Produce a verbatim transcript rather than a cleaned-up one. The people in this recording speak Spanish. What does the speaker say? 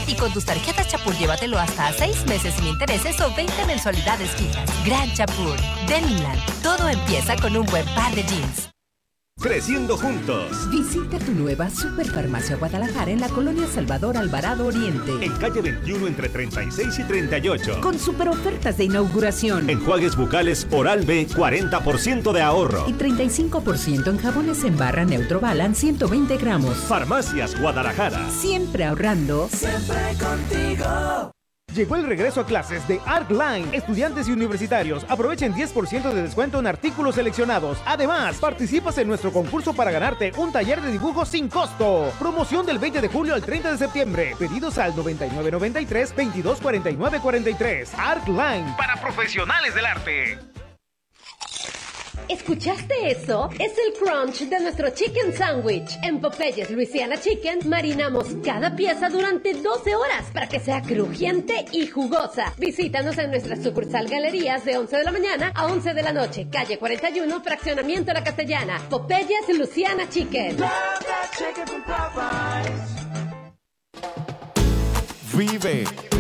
Y con tus tarjetas Chapur llévatelo hasta a seis meses sin intereses o veinte mensualidades fijas. Gran Chapur. Denimland. Todo empieza con un buen par de jeans. Creciendo juntos. Visita tu nueva Superfarmacia Guadalajara en la colonia Salvador Alvarado Oriente. En calle veintiuno entre treinta y seis y treinta y ocho. Con super ofertas de inauguración. Enjuagues bucales Oral-B, cuarenta por ciento de ahorro. Y treinta y cinco por ciento en jabones en barra Neutro Balance, ciento veinte gramos. Farmacias Guadalajara. Siempre ahorrando. Siempre contigo. Llegó el regreso a clases de ArtLine. Estudiantes y universitarios aprovechen diez por ciento de descuento en artículos seleccionados. Además, participas en nuestro concurso para ganarte un taller de dibujo sin costo. Promoción del veinte de julio al treinta de septiembre. Pedidos al noventa y nueve noventa y tres, veintidós cuarenta y nueve cuarenta y tres. ArtLine, para profesionales del arte. ¿Escuchaste eso? Es el crunch de nuestro chicken sandwich. En Popeyes Louisiana Chicken marinamos cada pieza durante doce horas para que sea crujiente y jugosa. Visítanos en nuestra sucursal Galerías de once de la mañana a once de la noche, calle cuarenta y uno, fraccionamiento La Castellana. Popeyes Louisiana Chicken. Vive